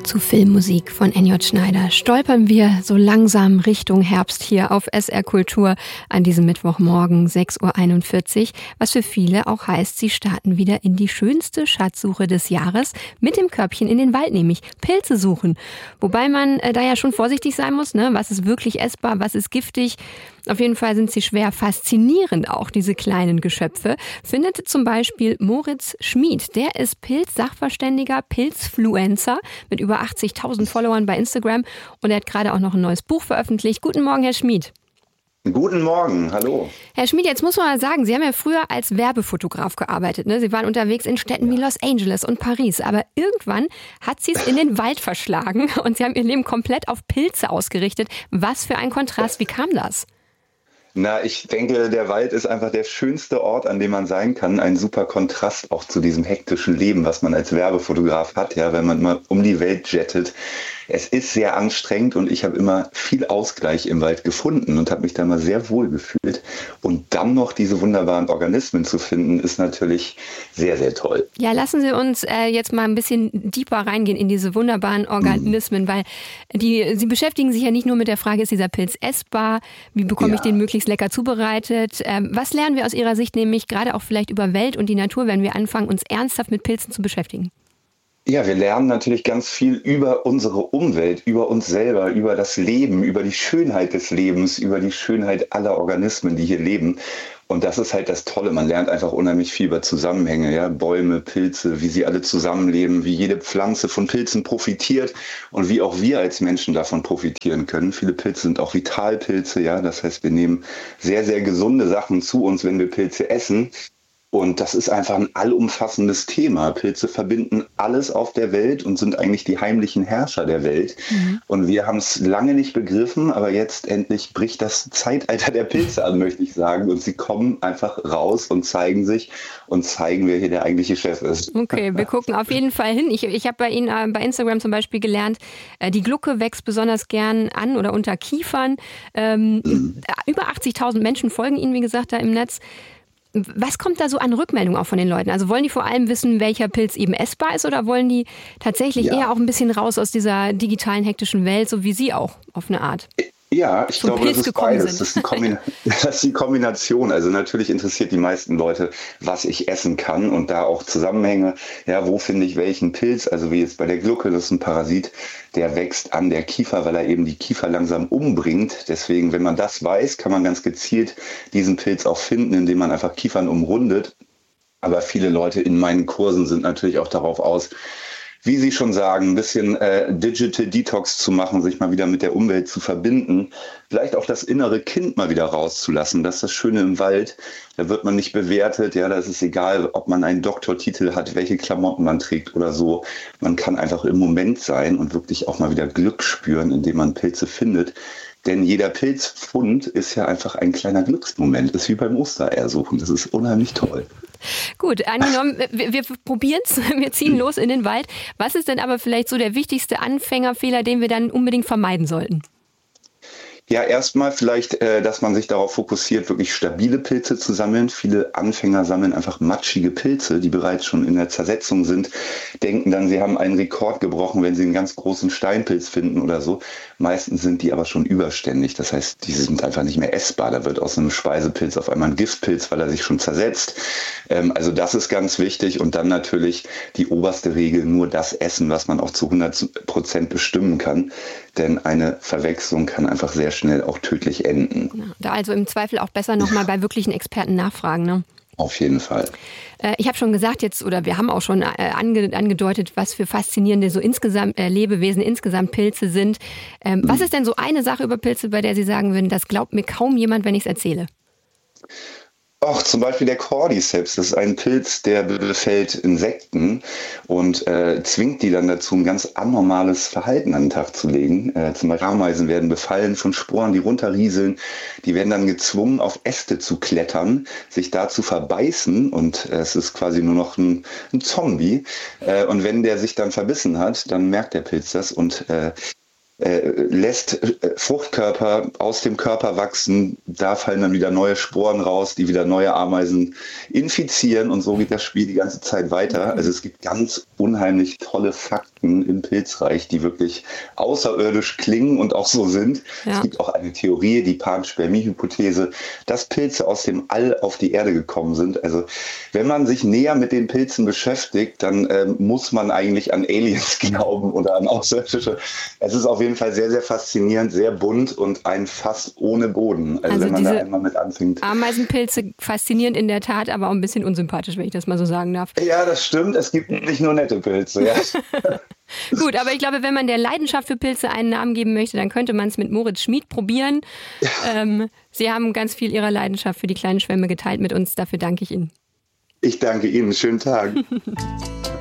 Zu Filmmusik von N.J. Schneider stolpern wir so langsam Richtung Herbst hier auf SR Kultur an diesem Mittwochmorgen 6.41 Uhr, was für viele auch heißt, sie starten wieder in die schönste Schatzsuche des Jahres mit dem Körbchen in den Wald, nämlich Pilze suchen. Wobei man da ja schon vorsichtig sein muss, ne? Was ist wirklich essbar, was ist giftig? Auf jeden Fall sind sie schwer faszinierend auch, diese kleinen Geschöpfe. Findet zum Beispiel Moritz Schmid. Der ist Pilz-Sachverständiger, Pilzfluencer mit über 80.000 Followern bei Instagram. Und er hat gerade auch noch ein neues Buch veröffentlicht. Guten Morgen, Herr Schmid. Guten Morgen, hallo. Herr Schmid, jetzt muss man mal sagen, Sie haben ja früher als Werbefotograf gearbeitet, ne? Sie waren unterwegs in Städten wie Los Angeles und Paris. Aber irgendwann hat Sie es in den Wald verschlagen und Sie haben Ihr Leben komplett auf Pilze ausgerichtet. Was für ein Kontrast, wie kam das? Na, ich denke, der Wald ist einfach der schönste Ort, an dem man sein kann. Ein super Kontrast auch zu diesem hektischen Leben, was man als Werbefotograf hat, ja, wenn man mal um die Welt jettet. Es ist sehr anstrengend und ich habe immer viel Ausgleich im Wald gefunden und habe mich da mal sehr wohl gefühlt. Und dann noch diese wunderbaren Organismen zu finden, ist natürlich sehr, sehr toll. Ja, lassen Sie uns jetzt mal ein bisschen deeper reingehen in diese wunderbaren Organismen, weil Sie beschäftigen sich ja nicht nur mit der Frage, ist dieser Pilz essbar, wie bekomme ich den möglichst lecker zubereitet. Was lernen wir aus Ihrer Sicht nämlich gerade auch vielleicht über Welt und die Natur, wenn wir anfangen, uns ernsthaft mit Pilzen zu beschäftigen? Ja, wir lernen natürlich ganz viel über unsere Umwelt, über uns selber, über das Leben, über die Schönheit des Lebens, über die Schönheit aller Organismen, die hier leben. Und das ist halt das Tolle. Man lernt einfach unheimlich viel über Zusammenhänge, ja, Bäume, Pilze, wie sie alle zusammenleben, wie jede Pflanze von Pilzen profitiert und wie auch wir als Menschen davon profitieren können. Viele Pilze sind auch Vitalpilze, ja. Das heißt, wir nehmen sehr, sehr gesunde Sachen zu uns, wenn wir Pilze essen. Und das ist einfach ein allumfassendes Thema. Pilze verbinden alles auf der Welt und sind eigentlich die heimlichen Herrscher der Welt. Und wir haben es lange nicht begriffen, aber jetzt endlich bricht das Zeitalter der Pilze an, möchte ich sagen. Und sie kommen einfach raus und zeigen sich und zeigen, wer hier der eigentliche Chef ist. Okay, wir gucken auf jeden Fall hin. Ich habe bei Ihnen bei Instagram zum Beispiel gelernt, die Glucke wächst besonders gern an oder unter Kiefern. Über 80.000 Menschen folgen Ihnen, wie gesagt, da im Netz. Was kommt da so an Rückmeldung auch von den Leuten? Also wollen die vor allem wissen, welcher Pilz eben essbar ist oder wollen die tatsächlich eher auch ein bisschen raus aus dieser digitalen, hektischen Welt, so wie Sie auch auf eine Art? Ja, ich glaube, das ist beides. Das ist die Kombination. Also natürlich interessiert die meisten Leute, was ich essen kann und da auch Zusammenhänge. Ja, wo finde ich welchen Pilz? Also wie jetzt bei der Glucke, das ist ein Parasit, der wächst an der Kiefer, weil er eben die Kiefer langsam umbringt. Deswegen, wenn man das weiß, kann man ganz gezielt diesen Pilz auch finden, indem man einfach Kiefern umrundet. Aber viele Leute in meinen Kursen sind natürlich auch darauf aus, wie Sie schon sagen, ein bisschen Digital Detox zu machen, sich mal wieder mit der Umwelt zu verbinden, vielleicht auch das innere Kind mal wieder rauszulassen. Das ist das Schöne im Wald. Da wird man nicht bewertet. Ja, da ist es egal, ob man einen Doktortitel hat, welche Klamotten man trägt oder so. Man kann einfach im Moment sein und wirklich auch mal wieder Glück spüren, indem man Pilze findet. Denn jeder Pilzfund ist ja einfach ein kleiner Glücksmoment. Das ist wie beim Ostereiersuchen. Das ist unheimlich toll. Gut, angenommen, wir probieren es, wir ziehen los in den Wald. Was ist denn aber vielleicht so der wichtigste Anfängerfehler, den wir dann unbedingt vermeiden sollten? Ja, erstmal vielleicht, dass man sich darauf fokussiert, wirklich stabile Pilze zu sammeln. Viele Anfänger sammeln einfach matschige Pilze, die bereits schon in der Zersetzung sind, denken dann, sie haben einen Rekord gebrochen, wenn sie einen ganz großen Steinpilz finden oder so. Meistens sind die aber schon überständig. Das heißt, die sind einfach nicht mehr essbar. Da wird aus einem Speisepilz auf einmal ein Giftpilz, weil er sich schon zersetzt. Also das ist ganz wichtig. Und dann natürlich die oberste Regel, nur das essen, was man auch zu 100% bestimmen kann. Denn eine Verwechslung kann einfach sehr schnell auch tödlich enden. Ja, da also im Zweifel auch besser nochmal bei wirklichen Experten nachfragen, ne? Auf jeden Fall. Ich habe schon gesagt jetzt, oder wir haben auch schon angedeutet, was für faszinierende so insgesamt Lebewesen, insgesamt Pilze sind. Was ist denn so eine Sache über Pilze, bei der Sie sagen würden, das glaubt mir kaum jemand, wenn ich es erzähle? Ach, zum Beispiel der Cordyceps, das ist ein Pilz, der befällt Insekten und zwingt die dann dazu, ein ganz anormales Verhalten an den Tag zu legen. Zum Beispiel Ameisen werden befallen von Sporen, die runterrieseln. Die werden dann gezwungen, auf Äste zu klettern, sich da zu verbeißen und es ist quasi nur noch ein Zombie. Und wenn der sich dann verbissen hat, dann merkt der Pilz das und lässt Fruchtkörper aus dem Körper wachsen, da fallen dann wieder neue Sporen raus, die wieder neue Ameisen infizieren und so geht das Spiel die ganze Zeit weiter. Also es gibt ganz unheimlich tolle Fakten im Pilzreich, die wirklich außerirdisch klingen und auch so sind. Ja. Es gibt auch eine Theorie, die Panspermie-Hypothese, dass Pilze aus dem All auf die Erde gekommen sind. Also wenn man sich näher mit den Pilzen beschäftigt, dann muss man eigentlich an Aliens glauben oder an Außerirdische. Es ist auf jeden Fall sehr, sehr faszinierend, sehr bunt und ein Fass ohne Boden. Also wenn man da einmal mit anfängt. Ameisenpilze faszinierend in der Tat, aber auch ein bisschen unsympathisch, wenn ich das mal so sagen darf. Ja, das stimmt. Es gibt nicht nur nette Pilze. Ja. Gut, aber ich glaube, wenn man der Leidenschaft für Pilze einen Namen geben möchte, dann könnte man es mit Moritz Schmid probieren. Sie haben ganz viel Ihrer Leidenschaft für die kleinen Schwämme geteilt mit uns. Dafür danke ich Ihnen. Ich danke Ihnen. Schönen Tag.